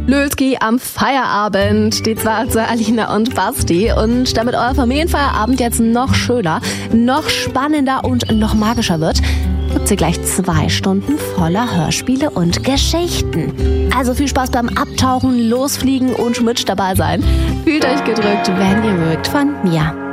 Lölski am Feierabend, die Schwarze Alina und Basti. Und damit euer Familienfeierabend jetzt noch schöner, noch spannender und noch magischer wird, gibt's hier gleich 2 Stunden voller Hörspiele und Geschichten. Also viel Spaß beim Abtauchen, Losfliegen und mit dabei sein. Fühlt euch gedrückt, wenn ihr mögt, von mir.